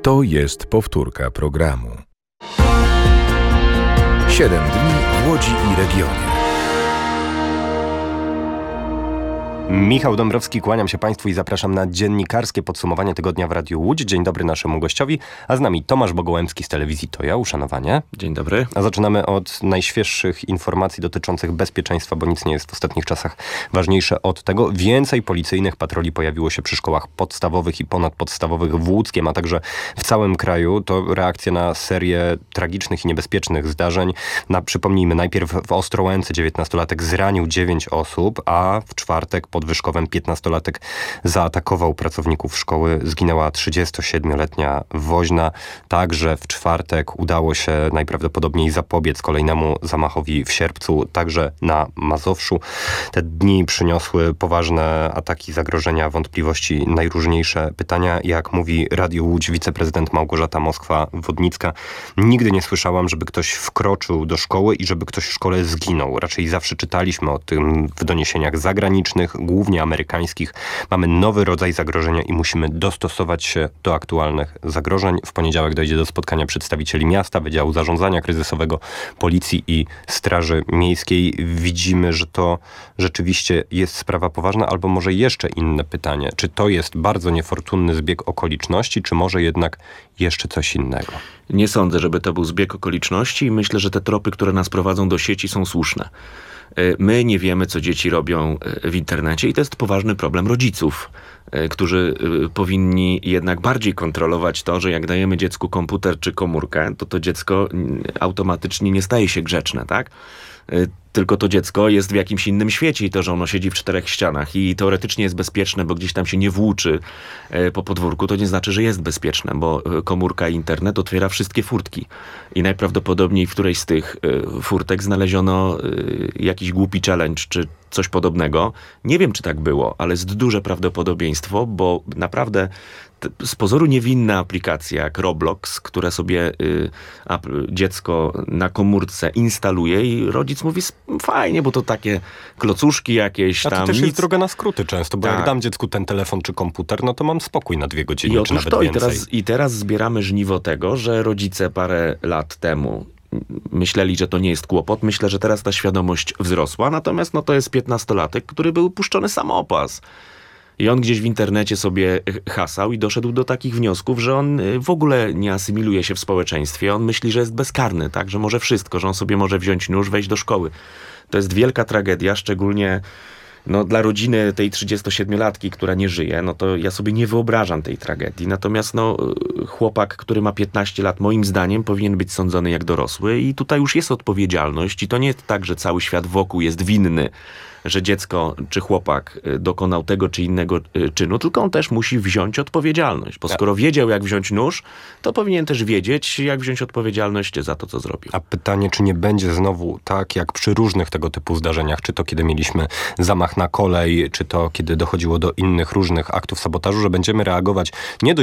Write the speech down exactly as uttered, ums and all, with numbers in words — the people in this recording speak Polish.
To jest powtórka programu. Siedem dni w Łodzi i regionie. Michał Dąbrowski, kłaniam się Państwu i zapraszam na dziennikarskie podsumowanie tygodnia w Radiu Łódź. Dzień dobry naszemu gościowi, a z nami Tomasz Bogołębski z telewizji Toja. Uszanowanie. Dzień dobry. A zaczynamy od najświeższych informacji dotyczących bezpieczeństwa, bo nic nie jest w ostatnich czasach ważniejsze od tego. Więcej policyjnych patroli pojawiło się przy szkołach podstawowych i ponadpodstawowych w Łódzkiem, a także w całym kraju. To reakcja na serię tragicznych i niebezpiecznych zdarzeń. Na, przypomnijmy, najpierw w Ostrołęce dziewiętnastolatek zranił dziewięć osób, a w czwartek pod Wyszkowem piętnastolatek zaatakował pracowników szkoły. Zginęła trzydziestosiedmioletnia woźna. Także w czwartek udało się najprawdopodobniej zapobiec kolejnemu zamachowi w Sierpcu, także na Mazowszu. Te dni przyniosły poważne ataki, zagrożenia, wątpliwości, najróżniejsze pytania. Jak mówi Radio Łódź wiceprezydent Małgorzata Moskwa-Wodnicka, nigdy nie słyszałam, żeby ktoś wkroczył do szkoły i żeby ktoś w szkole zginął. Raczej zawsze czytaliśmy o tym w doniesieniach zagranicznych, głównie amerykańskich. Mamy nowy rodzaj zagrożenia i musimy dostosować się do aktualnych zagrożeń. W poniedziałek dojdzie do spotkania przedstawicieli miasta, Wydziału Zarządzania Kryzysowego, Policji i Straży Miejskiej. Widzimy, że to rzeczywiście jest sprawa poważna, albo może jeszcze inne pytanie. Czy to jest bardzo niefortunny zbieg okoliczności, czy może jednak jeszcze coś innego? Nie sądzę, żeby to był zbieg okoliczności i myślę, że te tropy, które nas prowadzą do sieci, są słuszne. My nie wiemy, co dzieci robią w internecie i to jest poważny problem rodziców, którzy powinni jednak bardziej kontrolować to, że jak dajemy dziecku komputer czy komórkę, to to dziecko automatycznie nie staje się grzeczne, tak? Tylko to dziecko jest w jakimś innym świecie i to, że ono siedzi w czterech ścianach i teoretycznie jest bezpieczne, bo gdzieś tam się nie włóczy po podwórku, to nie znaczy, że jest bezpieczne, bo komórka i internet otwiera wszystkie furtki. I najprawdopodobniej w którejś z tych furtek znaleziono jakiś głupi challenge czy coś podobnego. Nie wiem, czy tak było, ale jest duże prawdopodobieństwo, bo naprawdę z pozoru niewinna aplikacja jak Roblox, która sobie y, a, dziecko na komórce instaluje i rodzic mówi fajnie, bo to takie klocuszki jakieś a tam. to też nic... jest droga na skróty często, bo tak. Jak dam dziecku ten telefon czy komputer, no to mam spokój na dwie godziny, I czy nawet to, więcej. I teraz, I teraz zbieramy żniwo tego, że rodzice parę lat temu myśleli, że to nie jest kłopot. Myślę, że teraz ta świadomość wzrosła, natomiast no to jest piętnastolatek, który był puszczony samopas. I on gdzieś w internecie sobie hasał i doszedł do takich wniosków, że on w ogóle nie asymiluje się w społeczeństwie. On myśli, że jest bezkarny, tak? Że może wszystko, że on sobie może wziąć nóż, wejść do szkoły. To jest wielka tragedia, szczególnie no, dla rodziny tej trzydziestosiedmiolatki, która nie żyje, no to ja sobie nie wyobrażam tej tragedii. Natomiast no, chłopak, który ma piętnaście lat, moim zdaniem powinien być sądzony jak dorosły i tutaj już jest odpowiedzialność i to nie jest tak, że cały świat wokół jest winny, że dziecko czy chłopak dokonał tego czy innego czynu, tylko on też musi wziąć odpowiedzialność. Bo skoro wiedział, jak wziąć nóż, to powinien też wiedzieć, jak wziąć odpowiedzialność za to, co zrobił. A pytanie, czy nie będzie znowu tak, jak przy różnych tego typu zdarzeniach, czy to kiedy mieliśmy zamach na kolej, czy to kiedy dochodziło do innych różnych aktów sabotażu, że będziemy reagować nie dość